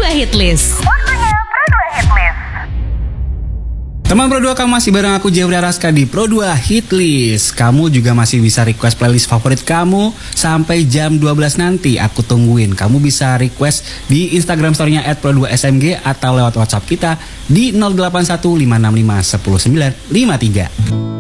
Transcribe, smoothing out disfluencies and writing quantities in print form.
Pro 2 Hitlist. Waktunya Pro 2 Hitlist. Teman Pro 2, kamu masih bareng aku Jeffrey Araska di Pro 2 Hitlist. Kamu juga masih bisa request playlist favorit kamu sampai jam 12 nanti. Aku tungguin. Kamu bisa request di Instagram story-nya @pro2smg atau lewat WhatsApp kita di 0815651093.